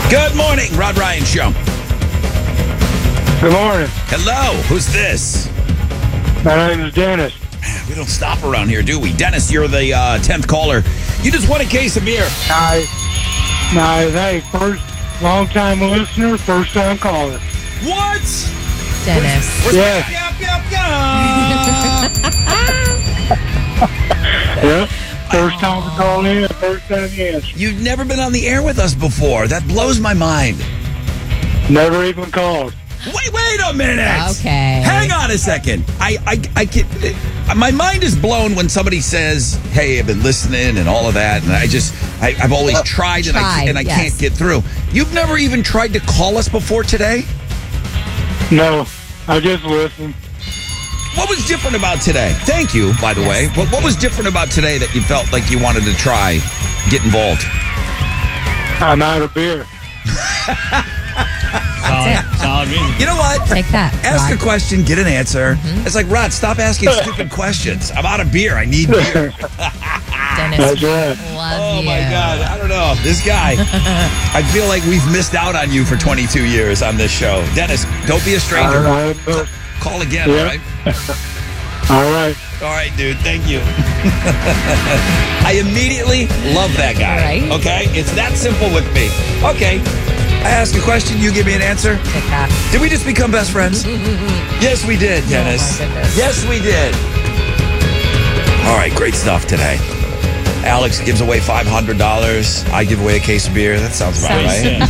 Good morning, Rod Ryan Show. Good morning. Hello, who's this? My name is Dennis. We don't stop around here, do we? Dennis, you're the 10th caller. You just won a case of beer. Nice. Hey, first long-time listener, first-time caller. What? Dennis. Yeah. Yep. First time to call in, first time to answer. You've never been on the air with us before. That blows my mind. Never even called. Wait a minute. Okay. Hang on a second. I can, my mind is blown when somebody says, "Hey, I've been listening" and all of that, and I've always tried and I can't get through. You've never even tried to call us before today? No, I just listened. What was different about today? Thank you, by the way. What was different about today that you felt like you wanted to try, get involved? I'm out of beer. Solid reason. You know what? Take that. Ask Rod. a question, get an answer. It's like, Rod, stop asking stupid questions. I'm out of beer. I need beer. Dennis. That's right. Love Oh, you. my God. I don't know. This guy, I feel like we've missed out on you for 22 years on this show. Dennis, don't be a stranger. Call again, Yeah. all right? All right. All right, dude. Thank you. I immediately love that guy. Right? Okay? It's that simple with me. Okay. I ask a question, you give me an answer. Take that. Did we just become best friends? Yes, we did, Dennis. Oh, my goodness. Yes, we did. All right, great stuff today. Alex gives away $500. I give away a case of beer. That sounds about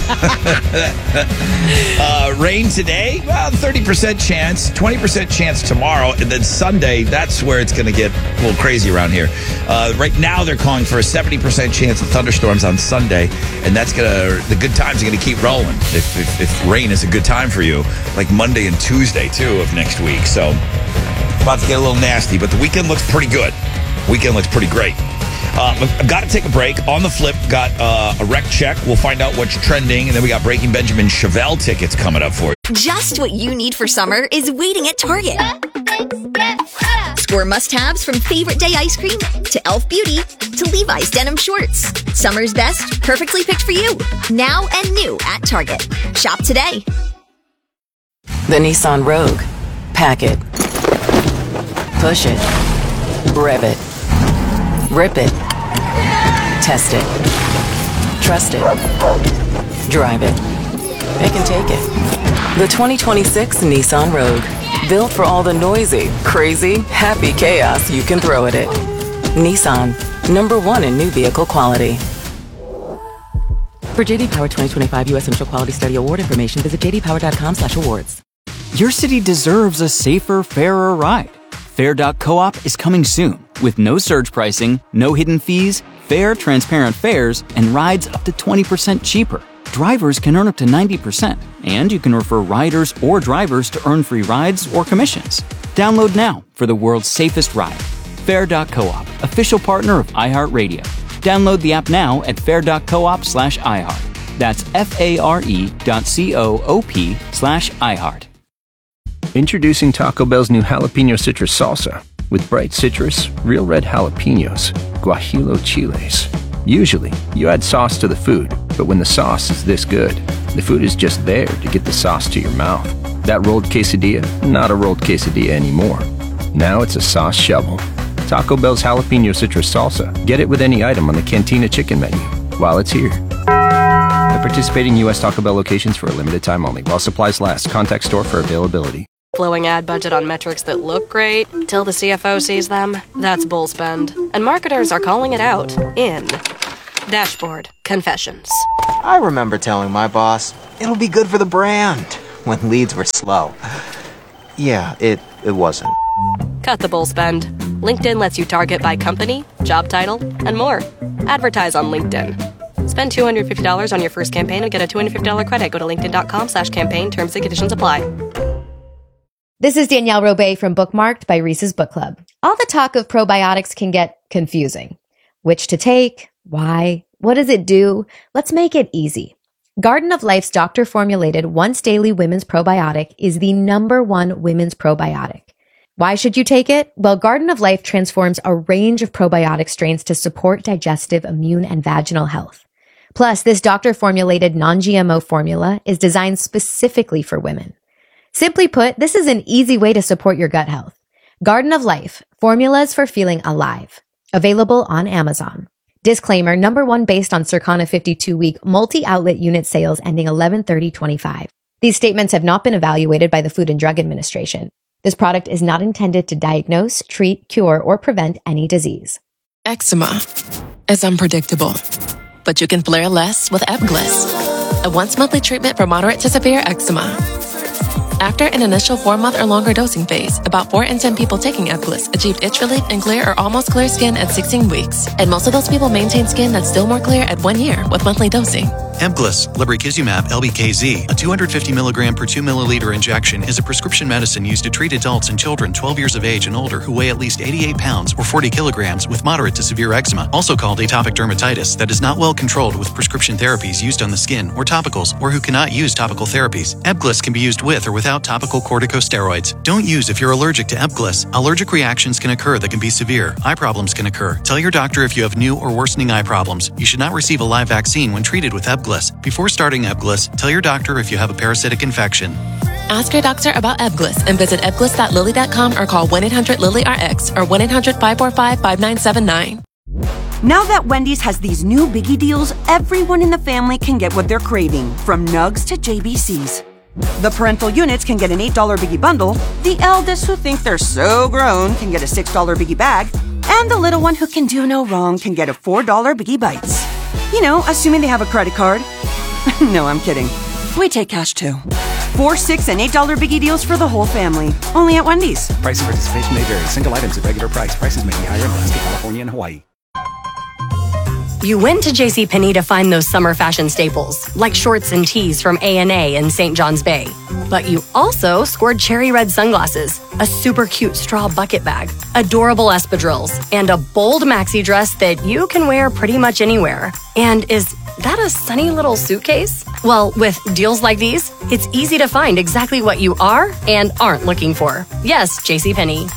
right. Rain today, well, 30% chance, 20% chance tomorrow, and then Sunday, that's where it's going to get a little crazy around here. Right now, they're calling for a 70% chance of thunderstorms on Sunday, and the good times are going to keep rolling if rain is a good time for you, like Monday and Tuesday, too, of next week. So, about to get a little nasty, but the weekend looks pretty good. Weekend looks pretty great. I've got to take a break. On the flip, got a rec check. We'll find out what's trending. And then we got Breaking Benjamin Chevelle tickets coming up for you. Just what you need for summer is waiting at Target. Score must-haves from Favorite Day ice cream to Elf Beauty to Levi's denim shorts. Summer's best, perfectly picked for you. Now and new at Target. Shop today. The Nissan Rogue. Pack it. Push it. Rev it. Rip it. Test it. Trust it. Drive it. It can take it. The 2026 Nissan Rogue. Built for all the noisy, crazy, happy chaos you can throw at it. Nissan. #1 in new vehicle quality. For JD Power 2025 U.S. Central Quality Study Award information, visit jdpower.com/awards. Your city deserves a safer, fairer ride. Fair.coop is coming soon with no surge pricing, no hidden fees, fair, transparent fares, and rides up to 20% cheaper. Drivers can earn up to 90%, and you can refer riders or drivers to earn free rides or commissions. Download now for the world's safest ride. Fair.coop, official partner of iHeartRadio. Download the app now at fair.coop/iHeart. That's FARE.coop/iHeart. Introducing Taco Bell's new jalapeno citrus salsa with bright citrus, real red jalapenos, guajillo chiles. Usually, you add sauce to the food, but when the sauce is this good, the food is just there to get the sauce to your mouth. That rolled quesadilla, not a rolled quesadilla anymore. Now it's a sauce shovel. Taco Bell's jalapeno citrus salsa. Get it with any item on the Cantina chicken menu while it's here. At participating U.S. Taco Bell locations for a limited time only. While supplies last. Contact store for availability. Blowing ad budget on metrics that look great till the CFO sees them? That's bull spend. And marketers are calling it out in Dashboard Confessions. I remember telling my boss, it'll be good for the brand, when leads were slow. Yeah, it wasn't. Cut the bull spend. LinkedIn lets you target by company, job title, and more. Advertise on LinkedIn. Spend $250 on your first campaign and get a $250 credit. Go to linkedin.com/campaign. Terms and conditions apply. This is Danielle Robay from Bookmarked by Reese's Book Club. All the talk of probiotics can get confusing. Which to take? Why? What does it do? Let's make it easy. Garden of Life's doctor-formulated once-daily women's probiotic is the #1 women's probiotic. Why should you take it? Well, Garden of Life transforms a range of probiotic strains to support digestive, immune, and vaginal health. Plus, this doctor-formulated non-GMO formula is designed specifically for women. Simply put, this is an easy way to support your gut health. Garden of Life, formulas for feeling alive. Available on Amazon. Disclaimer, number one based on Circana 52-week multi-outlet unit sales ending 11/30/25. These statements have not been evaluated by the Food and Drug Administration. This product is not intended to diagnose, treat, cure, or prevent any disease. Eczema is unpredictable, but you can flare less with Ebglyss, a once-monthly treatment for moderate to severe eczema. After an initial 4-month or longer dosing phase, about 4 in 10 people taking Ebglyss achieved itch relief and clear or almost clear skin at 16 weeks. And most of those people maintain skin that's still more clear at 1 year with monthly dosing. Ebglyss, lebrikizumab LBKZ, a 250 milligram per 2 milliliter injection, is a prescription medicine used to treat adults and children 12 years of age and older who weigh at least 88 pounds or 40 kilograms with moderate to severe eczema, also called atopic dermatitis, that is not well controlled with prescription therapies used on the skin or topicals, or who cannot use topical therapies. Ebglyss can be used with or without topical corticosteroids. Don't use if you're allergic to Ebglyss. Allergic reactions can occur that can be severe. Eye problems can occur. Tell your doctor if you have new or worsening eye problems. You should not receive a live vaccine when treated with Ebglyss. Before starting Ebglyss, tell your doctor if you have a parasitic infection. Ask your doctor about Ebglyss and visit ebglyss.lilly.com or call 1-800-LILY-RX or 1-800-545-5979. Now that Wendy's has these new biggie deals, everyone in the family can get what they're craving, from nugs to JBCs. The parental units can get an $8 biggie bundle, the eldest who think they're so grown can get a $6 biggie bag, and the little one who can do no wrong can get a $4 biggie bites. You know, assuming they have a credit card. No, I'm kidding. We take cash too. 4, 6, and $8 biggie deals for the whole family. Only at Wendy's. Price and participation may vary. Single items at regular price. Prices may be higher in Alaska, California, and Hawaii. You went to JCPenney to find those summer fashion staples, like shorts and tees from A&A in St. John's Bay. But you also scored cherry red sunglasses, a super cute straw bucket bag, adorable espadrilles, and a bold maxi dress that you can wear pretty much anywhere. And is that a sunny little suitcase? Well, with deals like these, it's easy to find exactly what you are and aren't looking for. Yes, JCPenney.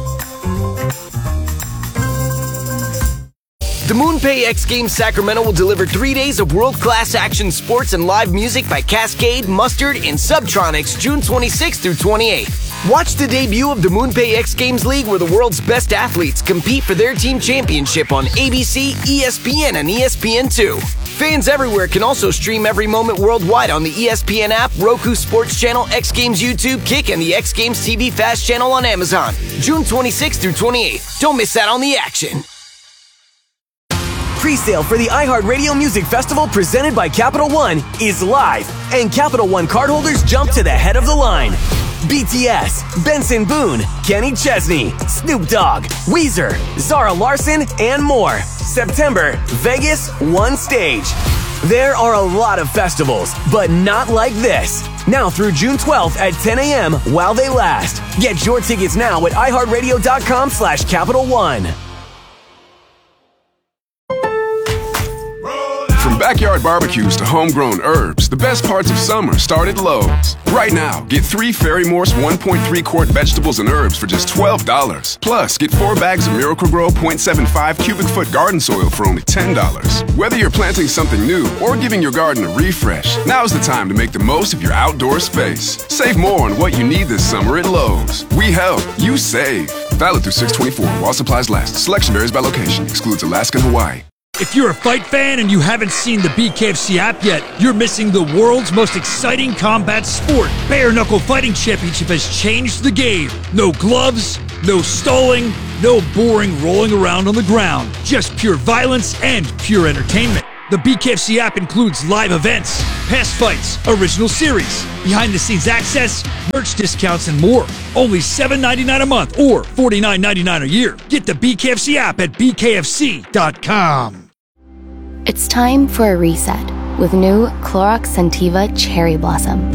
The MoonPay X Games Sacramento will deliver 3 days of world-class action sports and live music by Cascade, Mustard, and Subtronics June 26th through 28th. Watch the debut of the MoonPay X Games League, where the world's best athletes compete for their team championship on ABC, ESPN, and ESPN2. Fans everywhere can also stream every moment worldwide on the ESPN app, Roku Sports Channel, X Games YouTube, Kick, and the X Games TV Fast Channel on Amazon. June 26th through 28th. Don't miss out on the action. Pre-sale for the iHeartRadio Music Festival presented by Capital One is live, and Capital One cardholders jump to the head of the line. BTS, Benson Boone, Kenny Chesney, Snoop Dogg, Weezer, Zara Larsson, and more. September, Vegas, one stage. There are a lot of festivals, but not like this. Now through June 12th at 10 a.m. while they last. Get your tickets now at iHeartRadio.com/Capital One. From backyard barbecues to homegrown herbs, the best parts of summer start at Lowe's. Right now, get 3 Fairy Morse 1.3 quart vegetables and herbs for just $12. Plus, get 4 bags of Miracle-Gro 0.75 cubic foot garden soil for only $10. Whether you're planting something new or giving your garden a refresh, now's the time to make the most of your outdoor space. Save more on what you need this summer at Lowe's. We help, you save. Valid through 6/24 while supplies last. Selection varies by location. Excludes Alaska and Hawaii. If you're a fight fan and you haven't seen the BKFC app yet, you're missing the world's most exciting combat sport. Bare Knuckle Fighting Championship has changed the game. No gloves, no stalling, no boring rolling around on the ground. Just pure violence and pure entertainment. The BKFC app includes live events, past fights, original series, behind-the-scenes access, merch discounts, and more. Only $7.99 a month or $49.99 a year. Get the BKFC app at bkfc.com. It's time for a reset with new Clorox Scentiva Cherry Blossom.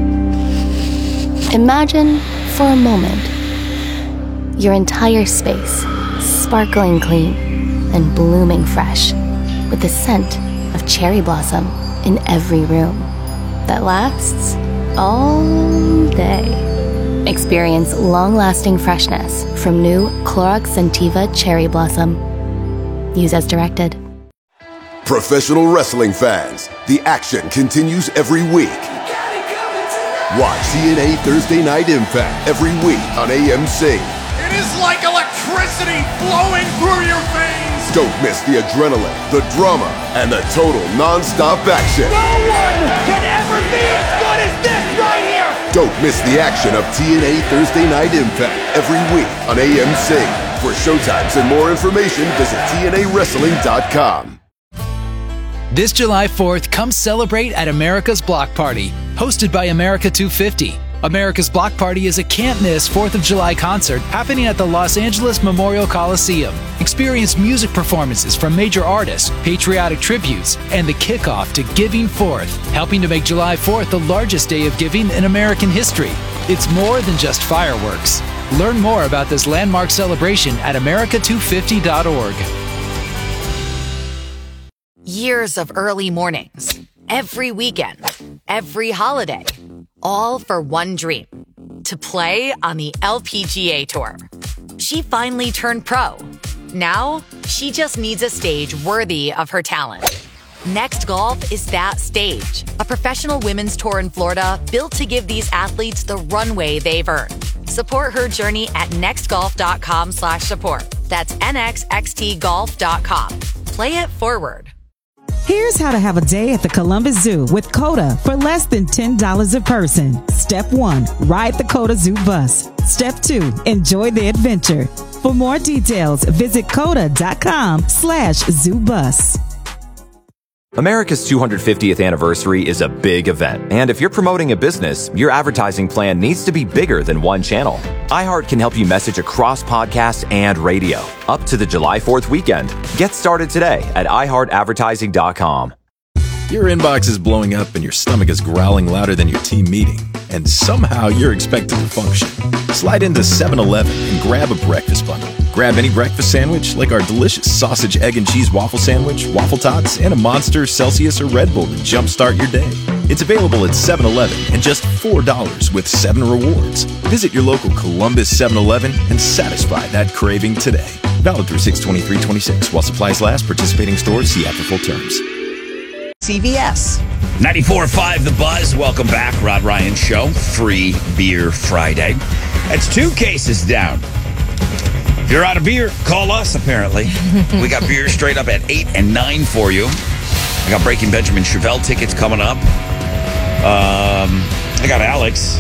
Imagine, for a moment, your entire space sparkling clean and blooming fresh with the scent of cherry blossom in every room that lasts all day. Experience long-lasting freshness from new Clorox Scentiva Cherry Blossom. Use as directed. Professional wrestling fans, the action continues every week. Watch TNA Thursday Night Impact every week on AMC. It is like electricity flowing through your veins. Don't miss the adrenaline, the drama, and the total non-stop action. No one can ever be as good as this right here. Don't miss the action of TNA Thursday Night Impact every week on AMC. For showtimes and more information, visit TNAWrestling.com. This July 4th, come celebrate at America's Block Party, hosted by America 250. America's Block Party is a can't-miss 4th of July concert happening at the Los Angeles Memorial Coliseum. Experience music performances from major artists, patriotic tributes, and the kickoff to Giving Forth, helping to make July 4th the largest day of giving in American history. It's more than just fireworks. Learn more about this landmark celebration at america250.org. Years of early mornings, every weekend, every holiday, all for one dream, to play on the LPGA Tour. She finally turned pro. Now, she just needs a stage worthy of her talent. Next Golf is that stage, a professional women's tour in Florida built to give these athletes the runway they've earned. Support her journey at nextgolf.com/support. That's nxxtgolf.com. Play it forward. Here's how to have a day at the Columbus Zoo with COTA for less than $10 a person. Step 1, ride the COTA Zoo bus. Step 2, enjoy the adventure. For more details, visit COTA.com/ZooBus. America's 250th anniversary is a big event, and if you're promoting a business, your advertising plan needs to be bigger than one channel. iHeart can help you message across podcasts and radio, up to the July 4th weekend. Get started today at iHeartAdvertising.com. Your inbox is blowing up and your stomach is growling louder than your team meeting, and somehow you're expected to function. Slide into 7-Eleven and grab a breakfast bundle. Grab any breakfast sandwich like our delicious sausage, egg, and cheese waffle sandwich, waffle tots, and a Monster, Celsius, or Red Bull to jumpstart your day. It's available at 7-Eleven and just $4 with 7 rewards. Visit your local Columbus 7-Eleven and satisfy that craving today. Valid through 6/23/26 while supplies last. Participating stores see app for full terms. CVS. 94.5 The Buzz. Welcome back. Rod Ryan Show. Free Beer Friday. That's 2 cases down. If you're out of beer, call us, apparently. We got beer straight up at 8 and 9 for you. I got Breaking Benjamin Chevelle tickets coming up. I got Alex.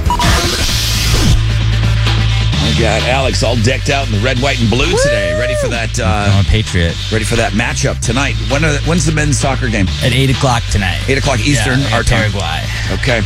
I got Alex all decked out in the red, white, and blue today. Ready for that? I'm a Patriot. Ready for that matchup tonight. When's the men's soccer game? At 8 o'clock tonight. 8 o'clock Eastern, our time. Paraguay. Okay.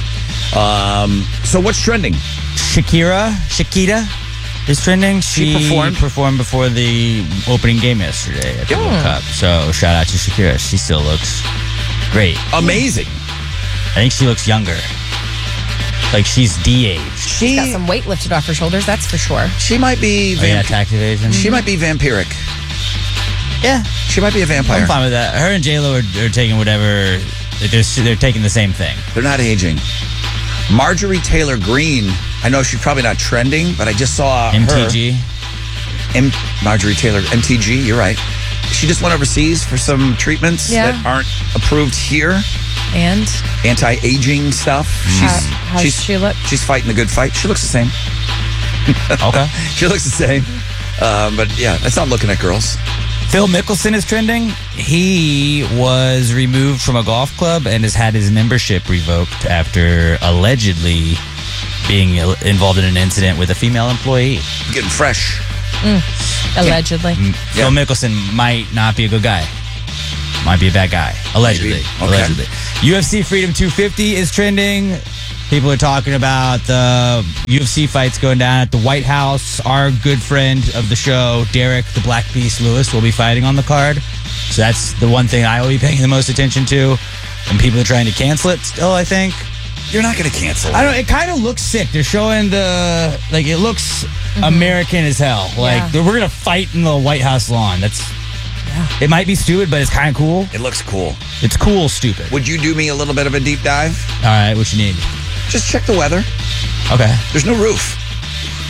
So what's trending? Shakira is trending. She performed before the opening game yesterday at the World Cup. So shout out to Shakira. She still looks great. Amazing. I think she looks younger. Like she's de-aged. She's got some weight lifted off her shoulders, that's for sure. She might be... tax evasion. She might be vampiric. Yeah. She might be a vampire. I'm fine with that. Her and J-Lo are taking whatever... They're taking the same thing. They're not aging. Marjorie Taylor Greene, I know she's probably not trending, but I just saw MTG. Marjorie Tayller, MTG, you're right. She just went overseas for some treatments that aren't approved here. And? Anti-aging stuff. How does she look? She's fighting the good fight. She looks the same. Okay. She looks the same. But yeah, that's not looking at girls. Phil Mickelson is trending. He was removed from a golf club and has had his membership revoked after allegedly being involved in an incident with a female employee. Getting fresh. Allegedly. Phil Mickelson might not be a good guy. Might be a bad guy. Allegedly. Okay. Allegedly. UFC Freedom 250 is trending. People are talking about the UFC fights going down at the White House. Our good friend of the show, Derek the Black Beast Lewis, will be fighting on the card. So that's the one thing I will be paying the most attention to. And people are trying to cancel it still, I think. You're not going to cancel it. I don't know. It kind of looks sick. They're showing it looks American as hell. Like, we're going to fight in the White House lawn. It might be stupid, but it's kind of cool. It looks cool. It's cool, stupid. Would you do me a little bit of a deep dive? All right, what you need? Just check the weather. Okay. There's no roof.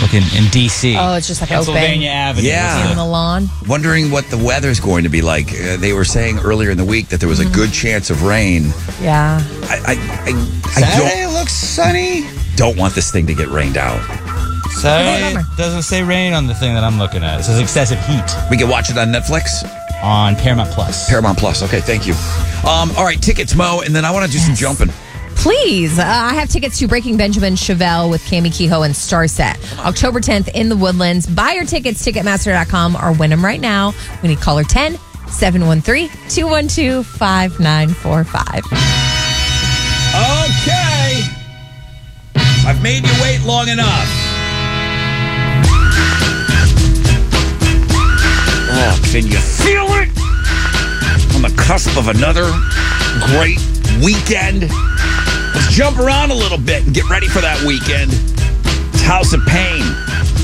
looking in D.C. Oh, it's just like Pennsylvania open. Avenue. Yeah. In the lawn. Wondering what the weather's going to be like. They were saying earlier in the week that there was a good chance of rain. Yeah. Saturday looks sunny. Don't want this thing to get rained out. Saturday doesn't say rain on the thing that I'm looking at. It says excessive heat. We can watch it on Netflix? On Paramount Plus. Paramount Plus. Okay, thank you. All right, tickets, Mo, and then I want to do some jumping. Please, I have tickets to Breaking Benjamin Chevelle with Cammie Kehoe and Starset. October 10th in the Woodlands. Buy your tickets, Ticketmaster.com, or win them right now. We need caller 10 713-212-5945. Okay. I've made you wait long enough. Oh, can you feel it? On the cusp of another great weekend. Let's jump around a little bit and get ready for that weekend. It's House of Pain.